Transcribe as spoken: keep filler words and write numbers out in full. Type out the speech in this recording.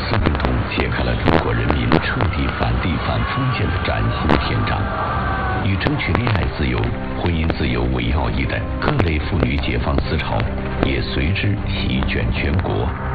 四运动揭开了中国人民彻底反帝反封建的崭新篇章。以争取恋爱自由、婚姻自由为要义的各类妇女解放思潮，也随之席卷全国。